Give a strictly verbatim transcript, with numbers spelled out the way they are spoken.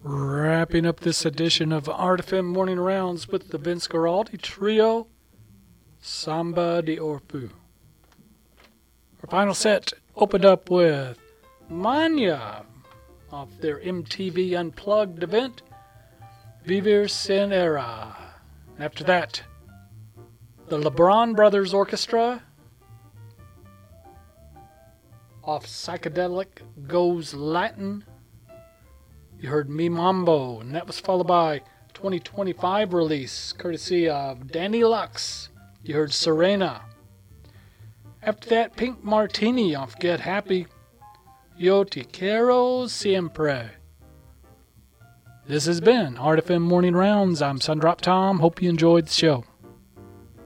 Wrapping up this edition of Art F M Morning Rounds with the Vince Guaraldi Trio, Samba de Orpu. Our final set opened up with Manya off their M T V Unplugged event, Vivir Sin Era. After that, the LeBron Brothers Orchestra off Psychedelic Goes Latin. You heard Me Mambo, and that was followed by twenty twenty-five release, courtesy of Danny Lux. You heard Serena. After that, Pink Martini off Get Happy, Yo Te Quiero Siempre. This has been Art F M Morning Rounds. I'm Sundrop Tom. Hope you enjoyed the show.